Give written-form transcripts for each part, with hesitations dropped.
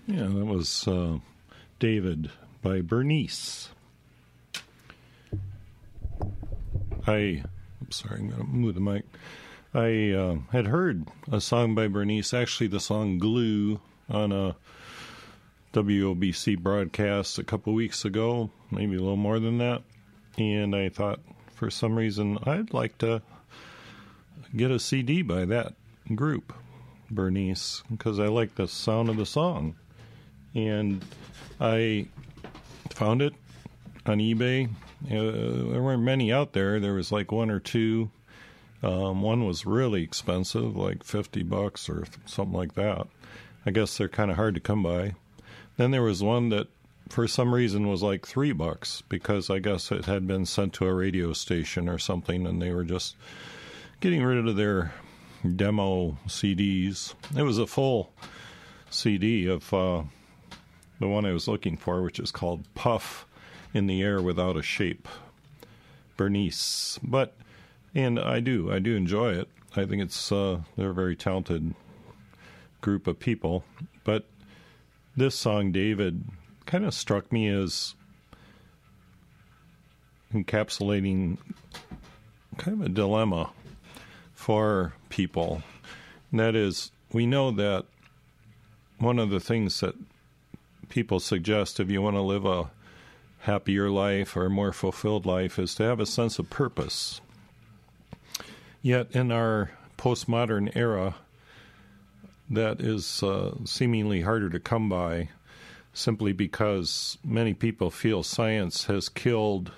Yeah, that was David by Bernice. I'm sorry, I'm going to move the mic. I had heard a song by Bernice, actually the song Glue, on a WOBC broadcast a couple weeks ago, maybe a little more than that. And I thought, for some reason, I'd like to get a CD by that group, Bernice, because I like the sound of the song. And I found it on eBay. There weren't many out there. There was like one or two. One was really expensive, like $50 or something like that. I guess they're kind of hard to come by. Then there was one that, for some reason, was like $3 because I guess it had been sent to a radio station or something, and they were just getting rid of their demo CDs. It was a full CD of the one I was looking for, which is called Puff in the Air Without a Shape, Bernice. And I do enjoy it. I think it's they're a very talented group of people. But this song, David, kind of struck me as encapsulating kind of a dilemma for people. And that is, we know that one of the things that people suggest if you want to live a happier life or a more fulfilled life is to have a sense of purpose. Yet in our postmodern era, that is seemingly harder to come by simply because many people feel science has killed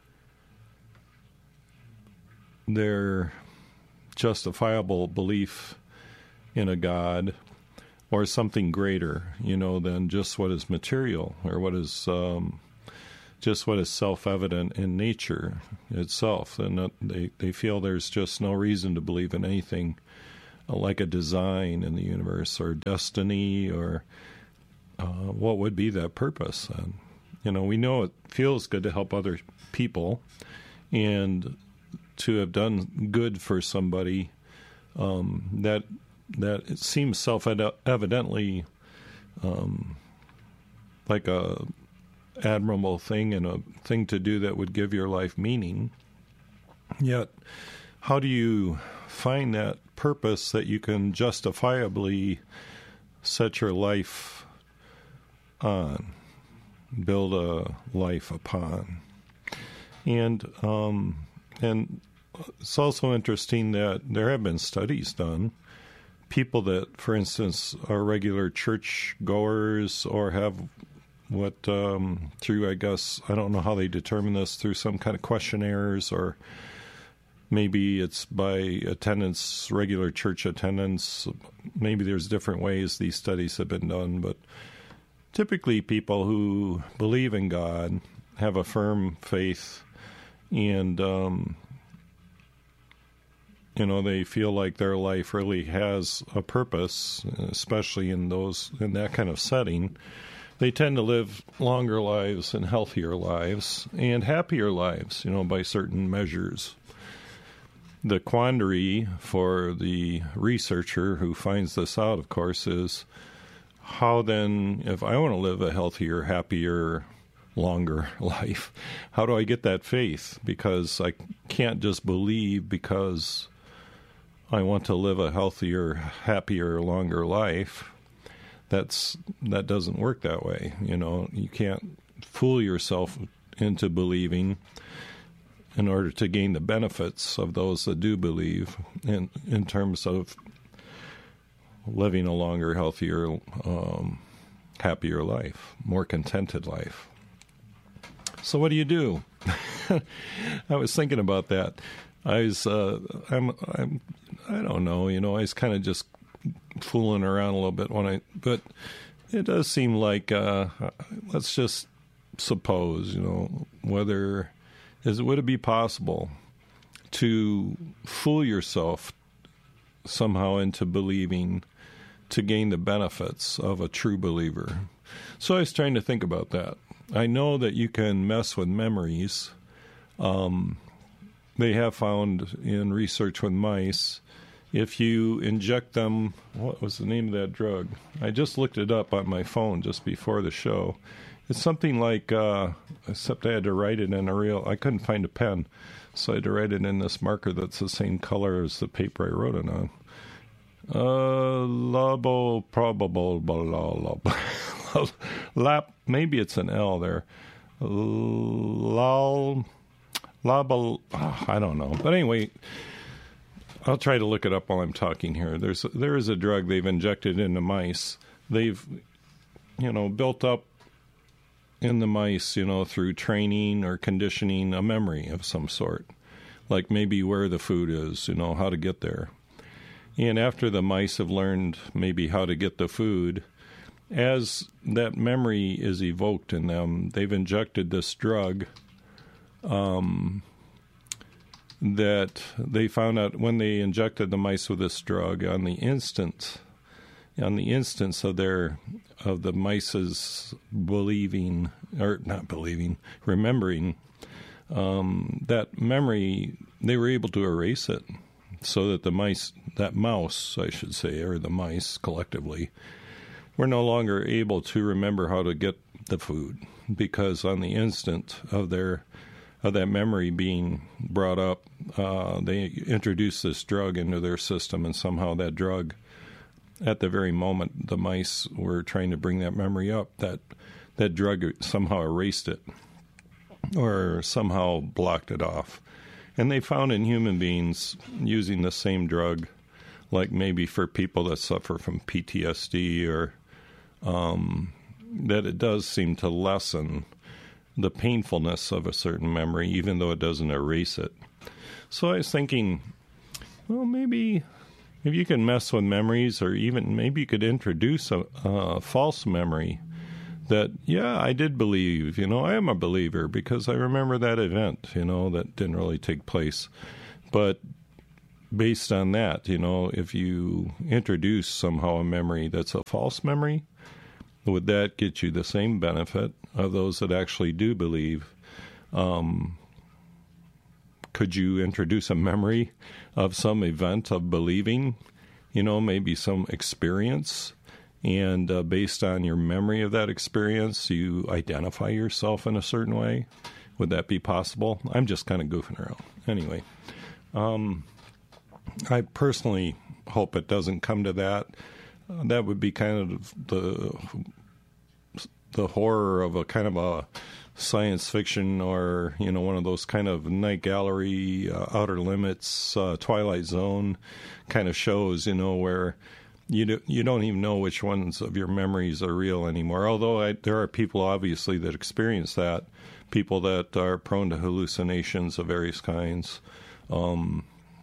their justifiable belief in a God or something greater, than just what is material or what is just what is self-evident in nature itself. And they feel there's just no reason to believe in anything like a design in the universe or destiny or what would be that purpose. And, we know it feels good to help other people and to have done good for somebody that it seems self-evidently like a admirable thing and a thing to do that would give your life meaning. Yet, how do you find that purpose that you can justifiably set your life on, build a life upon? And it's also interesting that there have been studies done. People that, for instance, are regular church goers or have through, I guess, I don't know how they determine this, through some kind of questionnaires, or maybe it's by attendance, regular church attendance. Maybe there's different ways these studies have been done, but typically people who believe in God have a firm faith and, they feel like their life really has a purpose, especially in that kind of setting. They tend to live longer lives and healthier lives and happier lives, by certain measures. The quandary for the researcher who finds this out, of course, is how then, if I want to live a healthier, happier, longer life, how do I get that faith? Because I can't just believe because I want to live a healthier, happier, longer life. That doesn't work that way. You can't fool yourself into believing in order to gain the benefits of those that do believe in terms of living a longer, healthier, happier life, more contented life. So what do you do? I was thinking about that. I don't know, I was kind of just fooling around a little bit but it does seem like, let's just suppose, would it be possible to fool yourself somehow into believing to gain the benefits of a true believer? So I was trying to think about that. I know that you can mess with memories. They have found in research with mice if you inject them, what was the name of that drug? I just looked it up on my phone just before the show. It's something like, except I had to write it in I couldn't find a pen, so I had to write it in this marker that's the same color as the paper I wrote it on. Maybe it's an L there. I don't know. But anyway, I'll try to look it up while I'm talking here. There is a drug they've injected into mice. They've, built up in the mice, through training or conditioning, a memory of some sort, like maybe where the food is, how to get there. And after the mice have learned maybe how to get the food, as that memory is evoked in them, they've injected this drug that they found out when they injected the mice with this drug on the instance of the mice's remembering that memory, they were able to erase it so that the mouse, I should say, or the mice collectively, were no longer able to remember how to get the food, because on the instant of that memory being brought up, they introduced this drug into their system, and somehow that drug, at the very moment the mice were trying to bring that memory up, that drug somehow erased it or somehow blocked it off. And they found in human beings using the same drug, like maybe for people that suffer from PTSD, or that it does seem to lessen the painfulness of a certain memory, even though it doesn't erase it. So I was thinking, well, maybe if you can mess with memories, or even maybe you could introduce a false memory that, yeah, I did believe, I am a believer because I remember that event, that didn't really take place. But based on that, if you introduce somehow a memory that's a false memory, would that get you the same benefit of those that actually do believe? Could you introduce a memory of some event of believing, maybe some experience, and based on your memory of that experience, you identify yourself in a certain way? Would that be possible? I'm just kind of goofing around. Anyway, I personally hope it doesn't come to that. That would be kind of the horror of a kind of a science fiction, or one of those kind of Night Gallery, Outer Limits, Twilight Zone kind of shows, where you don't even know which ones of your memories are real anymore. Although there are people obviously that experience that, people that are prone to hallucinations of various kinds. I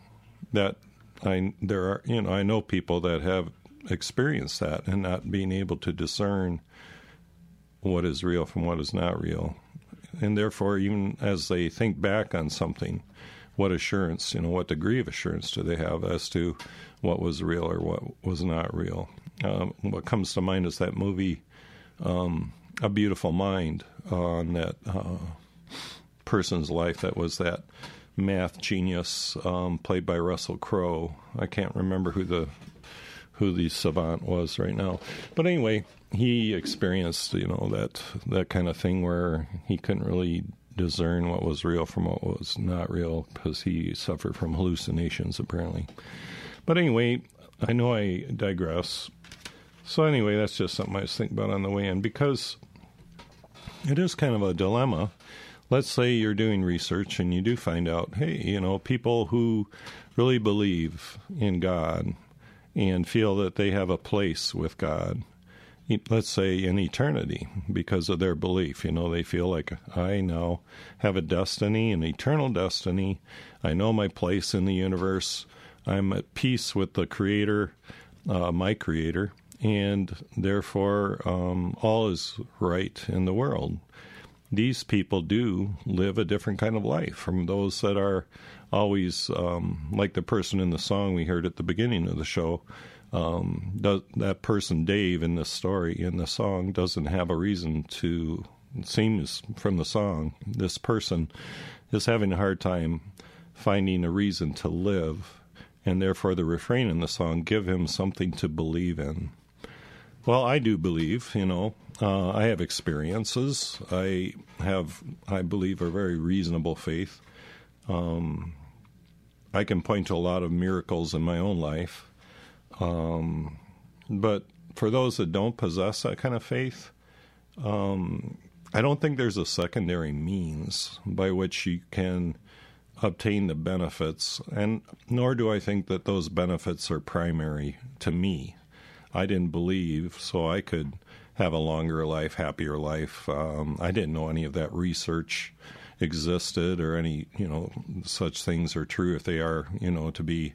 know people that have experienced that and not being able to discern what is real from what is not real. And therefore, even as they think back on something, what assurance, what degree of assurance do they have as to what was real or what was not real? What comes to mind is that movie, A Beautiful Mind, on that person's life that was that math genius played by Russell Crowe. I can't remember who the savant was right now. But anyway, he experienced, that kind of thing where he couldn't really discern what was real from what was not real because he suffered from hallucinations, apparently. But anyway, I know I digress. So anyway, that's just something I was thinking about on the way in, because it is kind of a dilemma. Let's say you're doing research and you do find out, hey, people who really believe in God and feel that they have a place with God, let's say in eternity, because of their belief. They feel like, I now have a destiny, an eternal destiny. I know my place in the universe. I'm at peace with the Creator, my Creator, and therefore all is right in the world. These people do live a different kind of life from those that are always, like the person in the song we heard at the beginning of the show. That person, Dave, in this story, in the song, doesn't have a reason to, it seems from the song, this person is having a hard time finding a reason to live and therefore the refrain in the song, give him something to believe in. Well, I do believe, I have experiences. I believe, a very reasonable faith. I can point to a lot of miracles in my own life. But for those that don't possess that kind of faith, I don't think there's a secondary means by which you can obtain the benefits, and nor do I think that those benefits are primary to me. I didn't believe, so I could have a longer life, happier life. I didn't know any of that research existed or any, such things are true. If they are, to be,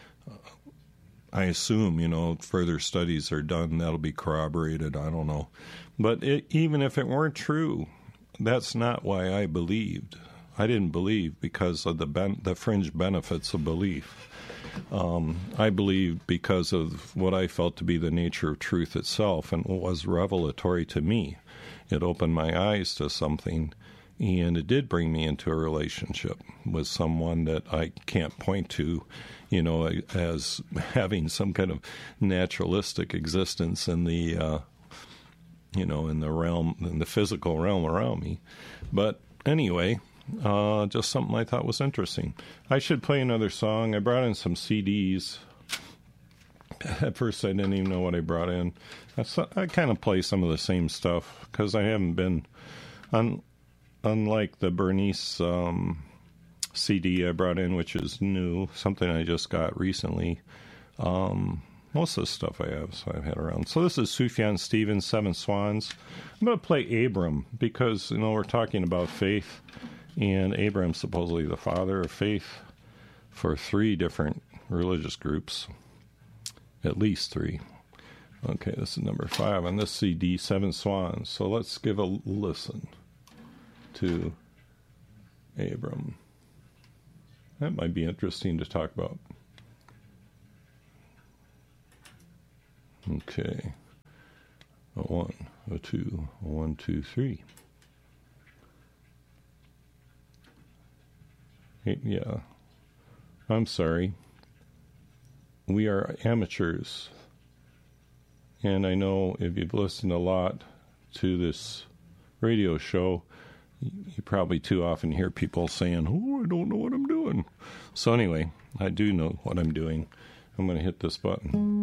I assume, further studies are done, that'll be corroborated. I don't know. But even if it weren't true, that's not why I believed. I didn't believe because of the fringe benefits of belief. I believed because of what I felt to be the nature of truth itself, and what was revelatory to me. It opened my eyes to something, and it did bring me into a relationship with someone that I can't point to, as having some kind of naturalistic existence in the, in the realm, in the physical realm around me. But anyway, just something I thought was interesting. I should play another song. I brought in some CDs. At first, I didn't even know what I brought in. I kind of play some of the same stuff because I haven't been, unlike the Bernice CD I brought in, which is new, something I just got recently. Most of the stuff I have, so I've had around. So this is Sufjan Stevens, Seven Swans. I'm going to play Abram because, we're talking about faith. And Abraham's supposedly the father of faith for 3 different religious groups, at least 3. Okay, this is number 5 on this CD, Seven Swans. So let's give a listen to Abram. That might be interesting to talk about. Okay. A 1, a 2, a 1, 2, 3. Yeah, I'm sorry. We are amateurs. And I know if you've listened a lot to this radio show, you probably too often hear people saying, I don't know what I'm doing. So anyway, I do know what I'm doing. I'm going to hit this button.